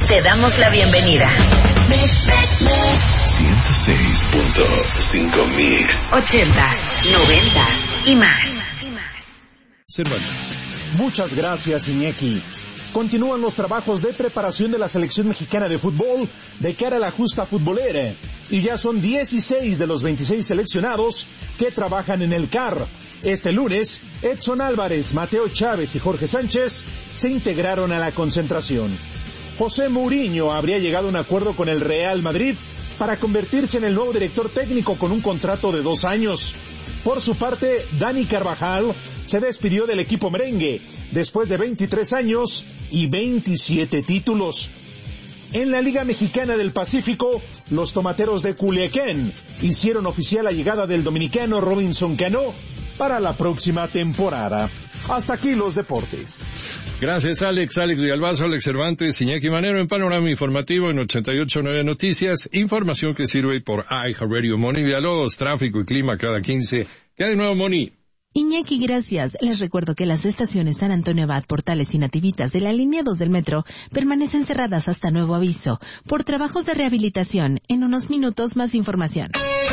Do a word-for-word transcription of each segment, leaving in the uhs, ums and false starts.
te damos la bienvenida. ciento seis punto cinco Mix. Ochentas, noventas y más. Cervantes. Muchas gracias, Iñaki. Continúan los trabajos de preparación de la selección mexicana de fútbol de cara a la justa futbolera. Y ya son dieciséis de los veintiséis seleccionados que trabajan en el C A R. Este lunes, Edson Álvarez, Mateo Chávez y Jorge Sánchez se integraron a la concentración. José Mourinho habría llegado a un acuerdo con el Real Madrid para convertirse en el nuevo director técnico con un contrato de dos años. Por su parte, Dani Carvajal se despidió del equipo merengue después de veintitrés años y veintisiete títulos. En la Liga Mexicana del Pacífico, los tomateros de Culiacán hicieron oficial la llegada del dominicano Robinson Cano para la próxima temporada. Hasta aquí los deportes. Gracias, Alex. Alex Villalbazo, Alex Cervantes, Iñaki Manero en Panorama Informativo en ochenta y ocho punto nueve Noticias. Información que sirve por iHeartRadio. Moni Villalobos, tráfico y clima cada quince. ¿Qué hay de nuevo, Moni? Iñaki, gracias. Les recuerdo que las estaciones San Antonio Abad, Portales y Nativitas de la línea dos del metro permanecen cerradas hasta nuevo aviso por trabajos de rehabilitación. En unos minutos más información.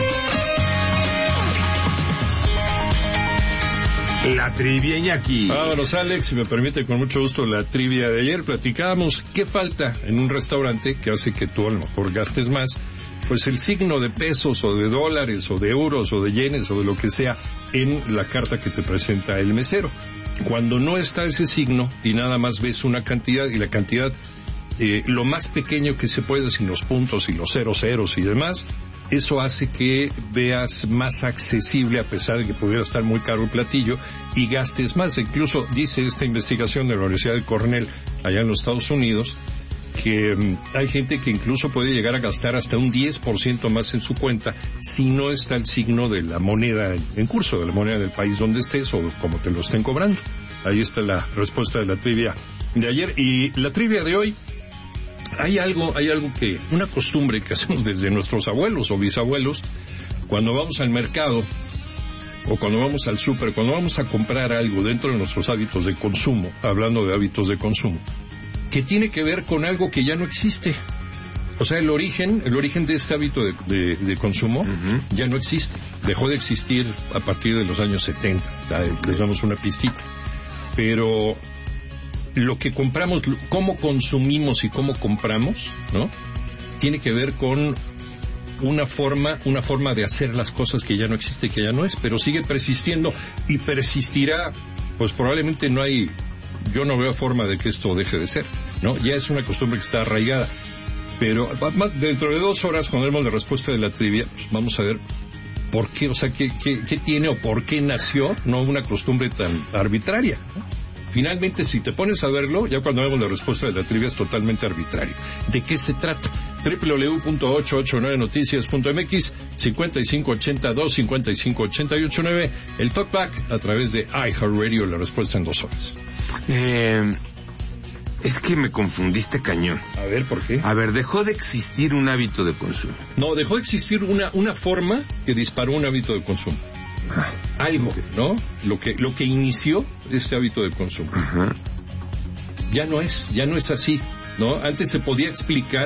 La trivia, Iñaki. Vámonos, Alex, si me permite, con mucho gusto, la trivia de ayer. Platicábamos qué falta en un restaurante que hace que tú a lo mejor gastes más. Pues el signo de pesos o de dólares o de euros o de yenes o de lo que sea en la carta que te presenta el mesero. Cuando no está ese signo y nada más ves una cantidad y la cantidad eh, lo más pequeño que se puede sin los puntos y los ceros ceros y demás, eso hace que veas más accesible a pesar de que pudiera estar muy caro el platillo y gastes más. Incluso dice esta investigación de la Universidad de Cornell allá en los Estados Unidos que um, hay gente que incluso puede llegar a gastar hasta un diez por ciento más en su cuenta si no está el signo de la moneda en curso, de la moneda del país donde estés o como te lo estén cobrando. Ahí está la respuesta de la trivia de ayer. Y la trivia de hoy, hay algo, hay algo que, una costumbre que hacemos desde nuestros abuelos o bisabuelos, cuando vamos al mercado o cuando vamos al súper, cuando vamos a comprar algo dentro de nuestros hábitos de consumo, hablando de hábitos de consumo, que tiene que ver con algo que ya no existe. O sea, el origen, el origen de este hábito de, de, de consumo uh-huh. ya no existe. Dejó de existir a partir de los años setenta. Les damos una pistita. Pero lo que compramos, cómo consumimos y cómo compramos, ¿no? Tiene que ver con una forma, una forma de hacer las cosas que ya no existe, que ya no es, pero sigue persistiendo y persistirá, pues probablemente no hay, yo no veo forma de que esto deje de ser, ¿no? Ya es una costumbre que está arraigada. Pero dentro de dos horas, cuando demos la respuesta de la trivia, pues vamos a ver por qué, o sea, qué, qué, qué tiene o por qué nació, no una costumbre tan arbitraria, ¿no? Finalmente, si te pones a verlo, ya cuando vemos la respuesta de la trivia es totalmente arbitrario. ¿De qué se trata? doble u doble u doble u punto ochocientos ochenta y nueve noticias punto m x, cincuenta y cinco ochenta y dos, cincuenta y cinco ochenta y ocho nueve, el talkback a través de iHeartRadio, la respuesta en dos horas. Eh... Es que me confundiste cañón. A ver, ¿por qué? A ver, dejó de existir un hábito de consumo. No, dejó de existir una una forma que disparó un hábito de consumo. Ah, algo, ¿no? Lo que lo que inició este hábito de consumo. Ajá. Ya no es, ya no es así, ¿no? Antes se podía explicar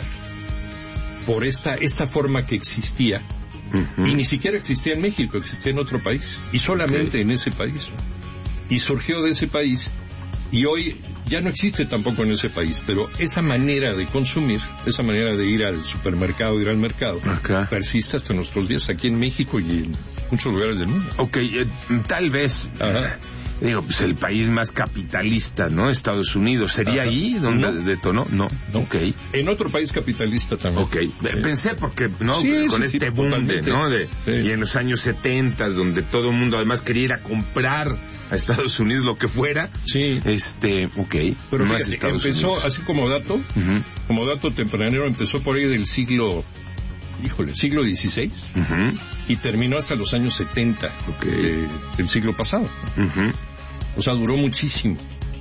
por esta esta forma que existía. Uh-huh. Y ni siquiera existía en México, existía en otro país. Y solamente okay. en ese país. Y surgió de ese país. Y hoy ya no existe tampoco en ese país, pero esa manera de consumir, esa manera de ir al supermercado, ir al mercado, Acá. persiste hasta nuestros días aquí en México y en muchos lugares del mundo. Ok, eh, tal vez, Ajá. digo, pues el país más capitalista, ¿no? Estados Unidos, ¿sería Ajá. ahí donde no. detonó? No. no, ok. En otro país capitalista también. Ok, sí. Pensé porque, ¿no? Sí, con sí, este sí, boom, de, ¿no? De, sí. Y en los años setenta, donde todo el mundo además quería ir a comprar a Estados Unidos lo que fuera. Sí. Este, ok. Pero no fíjate, empezó, Unidos. Así como dato, uh-huh. como dato tempranero, empezó por ahí del siglo, híjole, siglo dieciséis, uh-huh. y terminó hasta los años setenta okay. de, del siglo pasado. Uh-huh. O sea, duró muchísimo.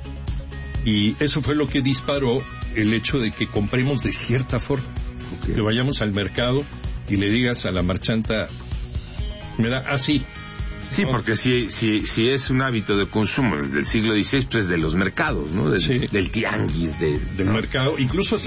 Y eso fue lo que disparó el hecho de que compremos de cierta forma. Okay. Que vayamos al mercado y le digas a la marchanta, me da así. Sí, ¿no? Porque si, si, si es un hábito de consumo del siglo dieciséis, pues de los mercados, ¿no? Del, sí. del tianguis, de, del ¿no? mercado, incluso